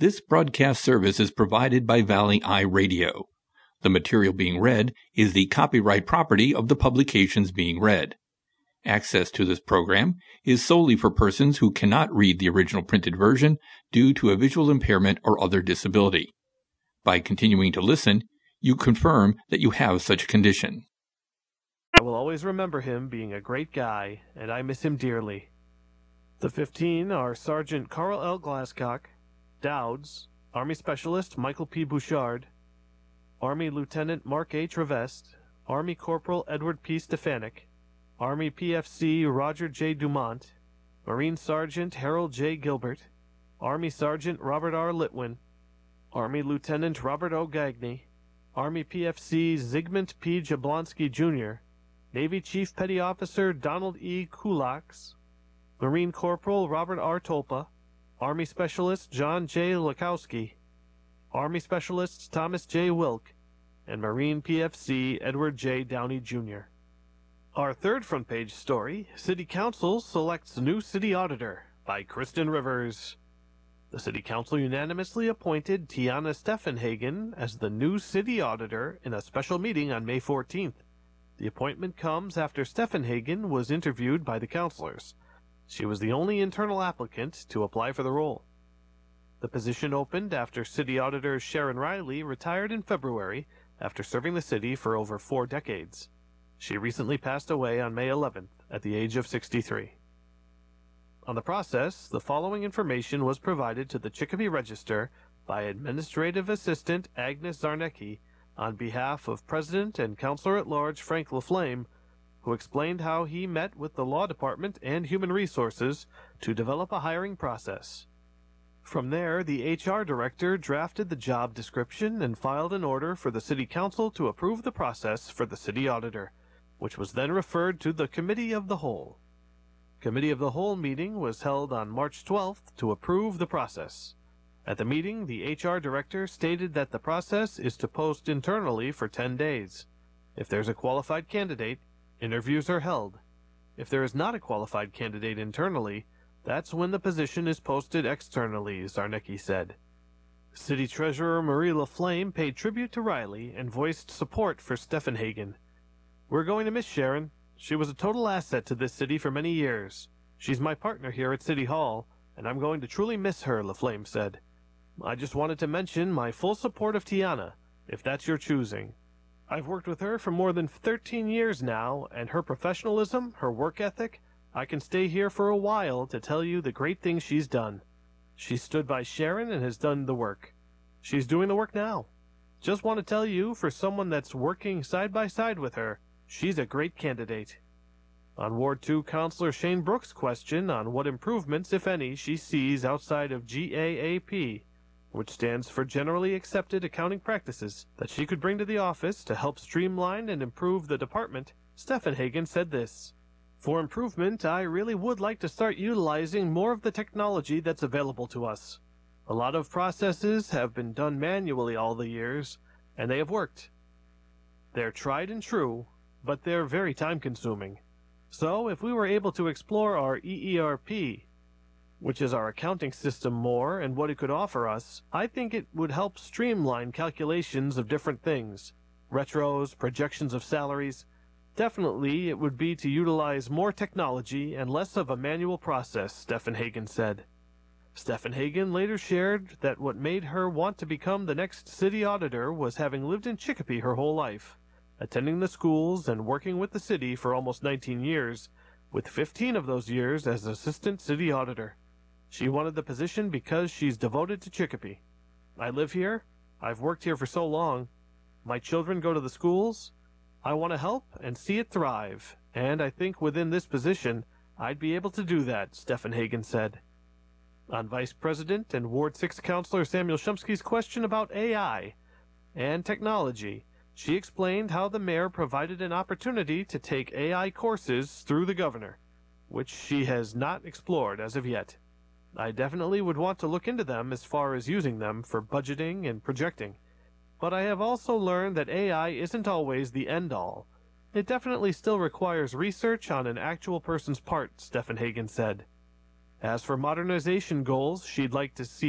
This broadcast service is provided by Valley Eye Radio. The material being read is the copyright property of the publications being read. Access to this program is solely for persons who cannot read the original printed version due to a visual impairment or other disability. By continuing to listen, you confirm that you have such a condition. I will always remember him being a great guy, and I miss him dearly. The 15 are Sergeant Carl L. Glasscock, Dowds, Army Specialist Michael P. Bouchard, Army Lieutenant Mark A. Trevest, Army Corporal Edward P. Stefanik, Army PFC Roger J. Dumont, Marine Sergeant Harold J. Gilbert, Army Sergeant Robert R. Litwin, Army Lieutenant Robert O. Gagney, Army PFC Zygmunt P. Jablonski, Jr., Navy Chief Petty Officer Donald E. Kulaks, Marine Corporal Robert R. Tolpa, Army Specialist John J. Lakowski, Army Specialists Thomas J. Wilk, and Marine PFC Edward J. Downey, Jr. Our third front page story, City Council Selects New City Auditor, by Kristen Rivers. The City Council unanimously appointed Tiana Steffenhagen as the new City Auditor in a special meeting on May 14th. The appointment comes after Steffenhagen was interviewed by the councilors. She was the only internal applicant to apply for the role. The position opened after City Auditor Sharon Riley retired in February after serving the city for over 4 decades. She recently passed away on May 11th at the age of 63. On the process, the following information was provided to the Chicopee Register by Administrative Assistant Agnes Zarnecki on behalf of President and Councilor-at-Large Frank LaFlame, who explained how he met with the Law Department and Human Resources to develop a hiring process. From there, the HR Director drafted the job description and filed an order for the City Council to approve the process for the City Auditor, which was then referred to the Committee of the Whole. Committee of the Whole meeting was held on March 12th to approve the process. At the meeting, the HR Director stated that the process is to post internally for 10 days. If there's a qualified candidate, interviews are held. If there is not a qualified candidate internally, that's when the position is posted externally, Zarnecki said. City Treasurer Marie LaFlame paid tribute to Riley and voiced support for Steffenhagen. "We're going to miss Sharon. She was a total asset to this city for many years. She's my partner here at City Hall, and I'm going to truly miss her," LaFlame said. "I just wanted to mention my full support of Tiana, if that's your choosing. I've worked with her for more than 13 years now, and her professionalism, her work ethic, I can stay here for a while to tell you the great things she's done. She stood by Sharon and has done the work. She's doing the work now. Just want to tell you, for someone that's working side by side with her, she's a great candidate." On Ward 2 Councilor Shane Brooks' question on what improvements, if any, she sees outside of GAAP, which stands for Generally Accepted Accounting Practices, that she could bring to the office to help streamline and improve the department, Steffenhagen said this: "For improvement, I really would like to start utilizing more of the technology that's available to us. A lot of processes have been done manually all the years, and they have worked. They're tried and true, but they're very time-consuming. So if we were able to explore our EERP, which is our accounting system, more and what it could offer us, I think it would help streamline calculations of different things, retros, projections of salaries. Definitely it would be to utilize more technology and less of a manual process," Steffenhagen said. Steffenhagen later shared that what made her want to become the next city auditor was having lived in Chicopee her whole life, attending the schools and working with the city for almost 19 years, with 15 of those years as assistant city auditor. She wanted the position because she's devoted to Chicopee. "I live here. I've worked here for so long. My children go to the schools. I want to help and see it thrive, and I think within this position I'd be able to do that," Steffenhagen said. On Vice President and Ward 6 Councilor Samuel Shumsky's question about AI and technology, she explained how the mayor provided an opportunity to take AI courses through the governor, which she has not explored as of yet. "I definitely would want to look into them as far as using them for budgeting and projecting. But I have also learned that AI isn't always the end-all. It definitely still requires research on an actual person's part," Steffenhagen said. As for modernization goals she'd like to see